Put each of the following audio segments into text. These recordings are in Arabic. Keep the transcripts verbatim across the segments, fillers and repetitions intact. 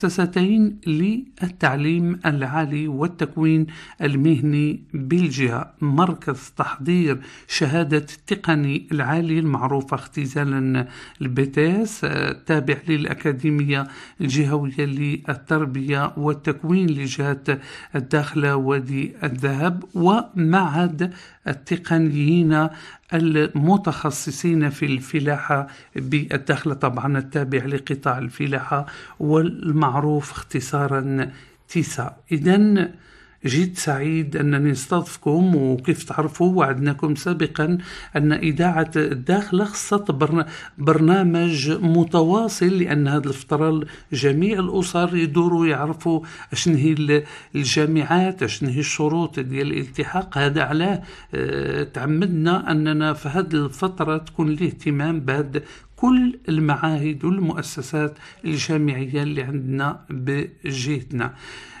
مؤسستين للتعليم العالي والتكوين المهني بالجهة: مركز تحضير شهادة التقني العالي المعروفة اختزالا البيتاس تابع للأكاديمية الجهوية للتربية والتكوين لجهة الداخلة وادي الذهب، ومعهد التقنيين المتخصصين في الفلاحة بالداخلة، طبعا التابع لقطاع الفلاحة والمعروف اختصارا تيسا. إذن جد سعيد أنني استضفكم، وكيف تعرفوا وعدناكم سابقا أن إذاعة الداخلة خصت برنامج متواصل، لأن هذه الفترة جميع الأسر يدوروا يعرفوا أشن هي الجامعات، أشن هي الشروط ديال الالتحاق. هذا علاه تعمدنا أننا في هذه الفترة تكون الاهتمام بهذا كل المعاهد والمؤسسات الجامعية اللي عندنا بجهتنا.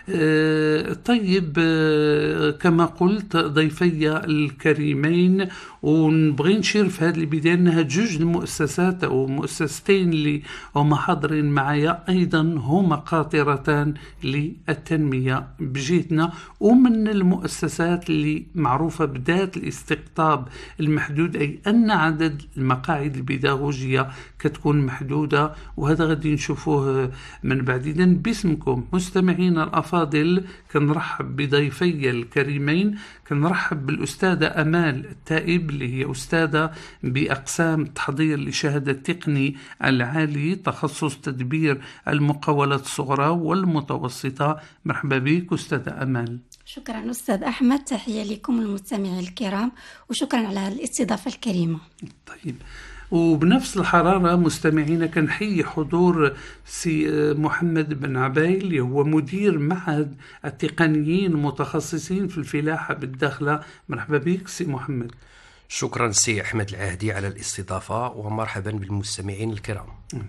أه طيب، أه كما قلت ضيفي الكريمين، ونبغي نشير في هذه البداية أنها جوج المؤسسات أو مؤسستين اللي هما حاضرين معايا أيضا هما قاطرتان للتنمية بجهتنا، ومن المؤسسات اللي معروفة بذات الاستقطاب المحدود، أي أن عدد المقاعد البيداغوجية كتكون محدودة، وهذا غادي نشوفوه من بعد. إذن باسمكم مستمعينا الأفاضل كنرحب بضيفي الكريمين. كنرحب بالأستاذة أمال التائب اللي هي أستاذة بأقسام التحضير لشهادة التقني العالي تخصص تدبير المقاولات الصغرى والمتوسطة. مرحبا بك أستاذة أمال. شكرا أستاذ أحمد، تحية لكم المستمعين الكرام، وشكرا على الاستضافة الكريمة. طيب، وبنفس الحرارة مستمعينا كنحيي حضور سي محمد بن عبايل اللي هو مدير معهد التقنيين المتخصصين في الفلاحة بالداخلة. مرحبا بك سي محمد. شكرا سي أحمد العهدي على الاستضافة، ومرحبا بالمستمعين الكرام.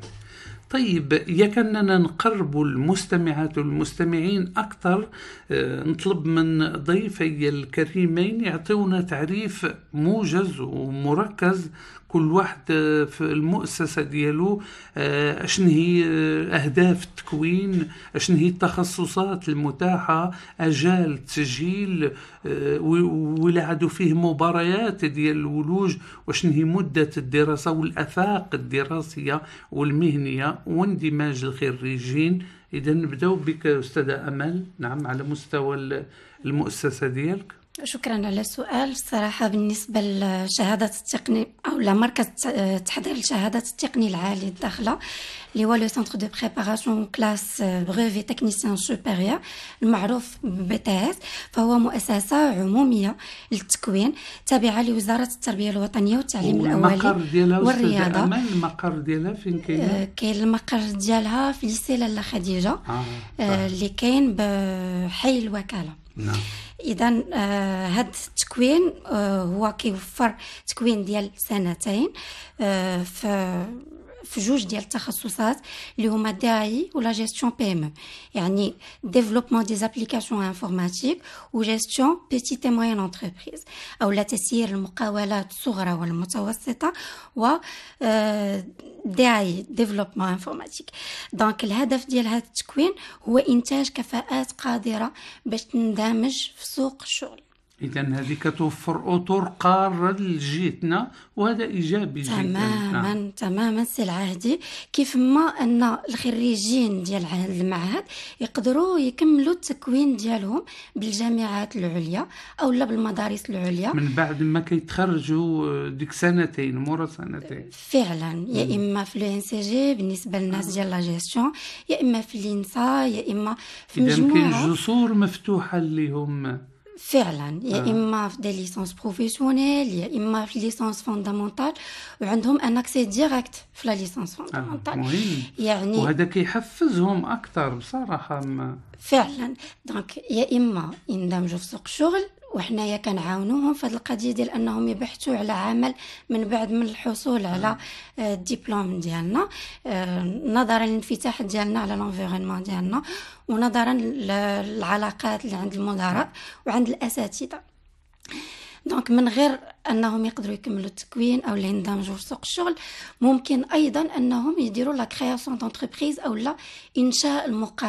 طيب، يكننا نقرب المستمعات والمستمعين أكثر، نطلب من ضيفي الكريمين يعطونا تعريف موجز ومركز كل واحد في المؤسسة ديالو، اشن هي أهداف التكوين، اشن هي التخصصات المتاحة، أجال التسجيل، ولا عادوا فيه مباريات ديال الولوج، واشن هي مدة الدراسة والآفاق الدراسية والمهنية واندماج الخريجين. إذا نبدأ بك أستاذة أمل. نعم، على مستوى المؤسسة ديالك. شكرا على السؤال. الصراحة بالنسبة لشهادة التقني أو لمركز تحضير الشهادة التقني العالي الداخلة اللي هو لو سنتر دو بريباراسيون كلاس بغوفي تكنيسيان سوبيريور المعروف بي تي اس، فهو مؤسسة عمومية للتكوين تابعة لوزارة التربية الوطنية والتعليم الأولي والرياضة. المقر ديالها فين كاين؟ كاين المقر ديالها في ليسي لاله خديجة آه. آه اللي كاين بحي الوكالة. نعم. إذن آه هذا التكوين آه هو كيوفر تكوين ديال سنتين آه في في جوج ديال التخصصات اللي هما داعي ولا جيستيون بي ام، يعني ديفلوبمون دي زابليكاسيون انفورماتيك وجيستيون بيتيت اي موين انتربريز، او لا تسيير المقاولات الصغرى والمتوسطه و داعي ديفلوبمون انفورماتيك. دونك الهدف ديال هذا التكوين هو انتاج كفاءات قادره باش تندمج في سوق الشغل. إذا هذه كتوفر أطر قارة لجهتنا، وهذا إيجابي جدا. تماما نعم. تماما سي العهدي، كيف ما أن الخريجين ديال المعهد يقدروا يكملوا التكوين ديالهم بالجامعات العليا أو لا بالمدارس العليا من بعد ما كيتخرجوا ديك سنتين مورا سنتين فعلا، يا إما في الان سي جي بالنسبة للناس ديال لا جيستيون، يا إما في الإنسا، يا إما في مجموعة. إذا كاين جسور مفتوحة اللي هم فعلا، يا آه. اما في دي ليسونس بروفيسيونيل، يا اما في ليسونس فوندامونتال، وعندهم ان اكسي ديريكت في لا ليسونس فوندامونتال. آه. يعني وهذا كيحفزهم اكثر بصراحه. ما فعلا، دونك يا اما يندمجوا في سوق الشغل، وحنايا كنعاونوهم في هذه القضيه ديال انهم يبحثوا على عمل من بعد من الحصول على الدبلوم ديالنا، نظرا للانفتاح ديالنا على لونفيرونمون ديالنا، ونظرا للعلاقات اللي عند المدراء وعند الاساتذه. دونك من غير انهم يقدروا يكملوا التكوين او يندمجوا في سوق الشغل، ممكن ايضا انهم يديروا لا كرياسيون دونتربريز او لا انشاء المقاولات